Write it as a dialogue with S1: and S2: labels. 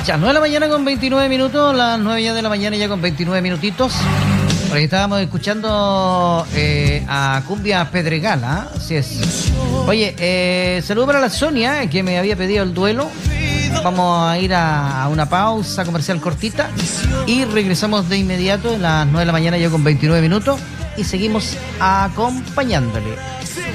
S1: Ya, 9 de la mañana con 29 minutos, las 9 ya de la mañana ya con 29 minutitos. Por ahí estábamos escuchando a Cumbia Pedregal, ¿ah? Así es. Oye, saludo para la Sonia, que me había pedido el duelo. Vamos a ir a una pausa comercial cortita y regresamos de inmediato a las 9 de la mañana ya con 29 minutos y seguimos acompañándole.